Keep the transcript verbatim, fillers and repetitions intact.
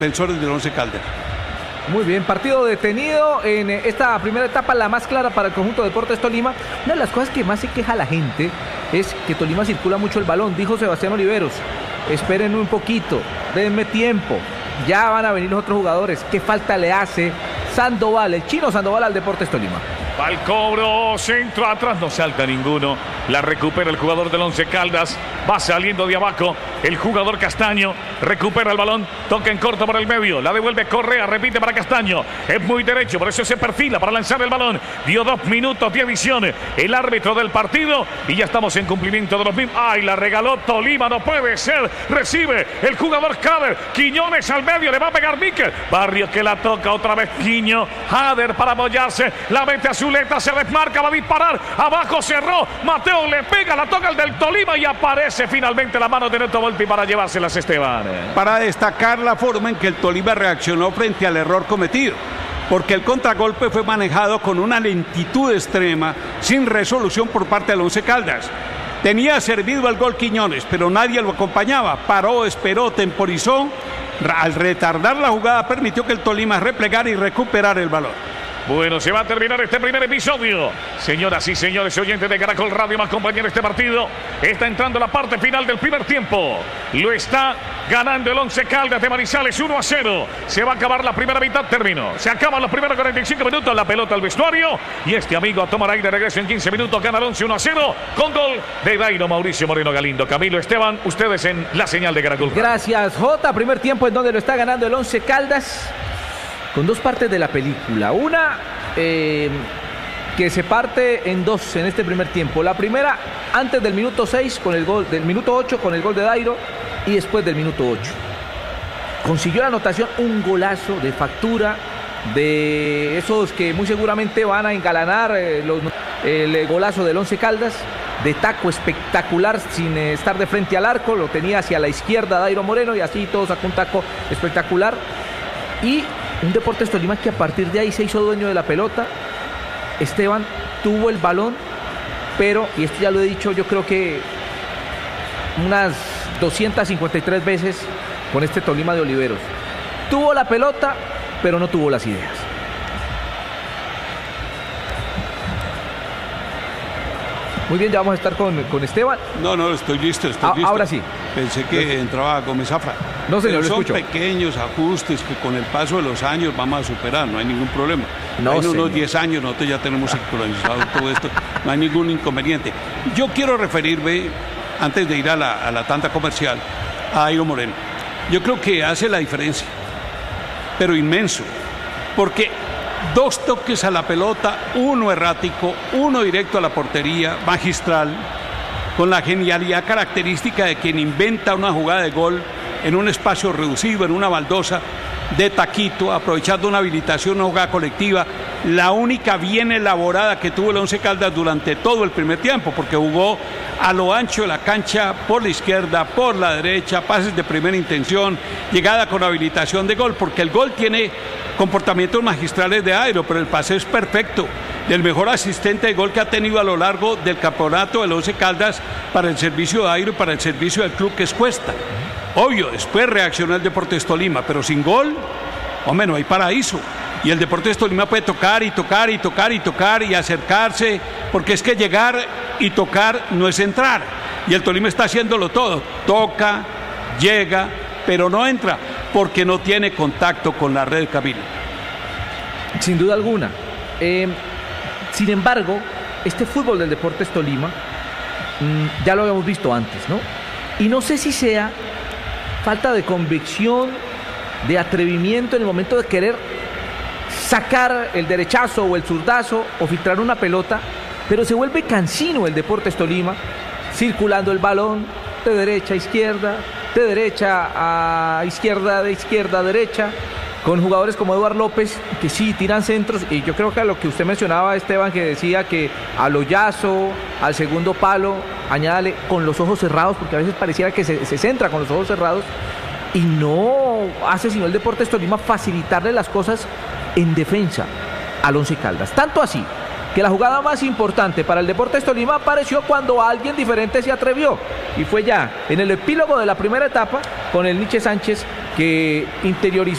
defensores del Once Caldas. Muy bien, partido detenido en esta primera etapa, la más clara para el conjunto de Deportes Tolima. Una de las cosas que más se queja la gente es que Tolima circula mucho el balón, dijo Sebastián Oliveros. Esperen un poquito, denme tiempo, ya van a venir los otros jugadores. ¿Qué falta le hace Sandoval, el chino Sandoval, al Deportes Tolima? Al cobro, centro atrás, no salta ninguno. La recupera el jugador del Once Caldas. Va saliendo de abajo el jugador Castaño. Recupera el balón, toca en corto por el medio. La devuelve Correa, repite para Castaño. Es muy derecho, por eso se perfila para lanzar el balón. Dio dos minutos de adición el árbitro del partido. Y ya estamos en cumplimiento de los mismos. ¡Ay, la regaló Tolima! No puede ser. Recibe el jugador Jader. Quiñones al medio, le va a pegar Níquel. Barrio que la toca otra vez Quiño. Jader para apoyarse. La mete a Zuleta, se desmarca, va a disparar. Abajo cerró. Mateo le pega, la toca el del Tolima y aparece finalmente la mano de Neto Volpi para llevárselas, Esteban. Para destacar la forma en que el Tolima reaccionó frente al error cometido, porque el contragolpe fue manejado con una lentitud extrema, sin resolución por parte del Once Caldas. Tenía servido el gol Quiñones, pero nadie lo acompañaba. Paró, esperó, temporizó. Al retardar la jugada permitió que el Tolima replegara y recuperara el balón. Bueno, se va a terminar este primer episodio. Señoras y señores oyentes de Caracol Radio, más compañeros, este partido está entrando la parte final del primer tiempo. Lo está ganando el Once Caldas de Manizales uno a cero. Se va a acabar la primera mitad, terminó. Se acaban los primeros cuarenta y cinco minutos, la pelota al vestuario. Y este amigo a tomar aire, regresa en quince minutos, gana el Once uno a cero. Con gol de Dairo Mauricio Moreno Galindo. Camilo, Esteban, ustedes en la señal de Caracol Radio. Gracias, Jota. Primer tiempo en donde lo está ganando el Once Caldas, con dos partes de la película. Una eh, que se parte en dos en este primer tiempo. La primera antes del minuto seis con el gol, del minuto ocho con el gol de Dairo, y después del minuto ocho. Consiguió la anotación, un golazo de factura, de esos que muy seguramente van a engalanar eh, los, el golazo del Once Caldas, de taco espectacular sin eh, estar de frente al arco. Lo tenía hacia la izquierda Dairo Moreno y así todo sacó un taco espectacular. Y un Deportes Tolima que a partir de ahí se hizo dueño de la pelota. Esteban tuvo el balón, pero, y esto ya lo he dicho, yo creo que unas doscientas cincuenta y tres veces con este Tolima de Oliveros. Tuvo la pelota, pero no tuvo las ideas. Muy bien, ya vamos a estar con, con Esteban. No, no, estoy listo, estoy ah, listo. Ahora sí. Pensé que Los... entraba Gómez Zafra. No, señor, Pero lo son escucho. pequeños ajustes que con el paso de los años vamos a superar, no hay ningún problema. No, en señor. unos diez años nosotros ya tenemos sincronizado todo esto, no hay ningún inconveniente. Yo quiero referirme, antes de ir a la, a la tanda comercial, a Dairo Moreno. Yo creo que hace la diferencia, pero inmenso, porque dos toques a la pelota, uno errático, uno directo a la portería, magistral, con la genialidad característica de quien inventa una jugada de gol en un espacio reducido, en una baldosa, de taquito, aprovechando una habilitación, una jugada colectiva, la única bien elaborada que tuvo el Once Caldas durante todo el primer tiempo, porque jugó a lo ancho de la cancha, por la izquierda, por la derecha, pases de primera intención, llegada con habilitación de gol, porque el gol tiene comportamientos magistrales de Dairo, pero el pase es perfecto, del mejor asistente de gol que ha tenido a lo largo del campeonato del Once Caldas para el servicio de Dairo y para el servicio del club, que es Cuesta. Obvio, después reaccionó el Deportes Tolima, pero sin gol, hombre, no hay paraíso. Y el Deportes Tolima puede tocar y tocar y tocar y tocar y acercarse, porque es que llegar y tocar no es entrar. Y el Tolima está haciéndolo todo. Toca, llega, pero no entra, porque no tiene contacto con la red, Camilo. Sin duda alguna. Eh, sin embargo, este fútbol del Deportes Tolima, mmm, ya lo habíamos visto antes, ¿no? Y no sé si sea falta de convicción, de atrevimiento en el momento de querer sacar el derechazo o el zurdazo o filtrar una pelota, pero se vuelve cansino el Deportes Tolima, circulando el balón de derecha a izquierda, de derecha a izquierda, de izquierda a derecha, con jugadores como Eduard López, que sí tiran centros, y yo creo que a lo que usted mencionaba, Esteban, que decía que al hoyazo, al segundo palo, añádale con los ojos cerrados, porque a veces pareciera que se, se centra con los ojos cerrados, y no hace sino el Deportes Tolima facilitarle las cosas en defensa al Once Caldas. Tanto así que la jugada más importante para el Deportes Tolima apareció cuando alguien diferente se atrevió, y fue ya en el epílogo de la primera etapa con el Nietzsche Sánchez, que interiorizó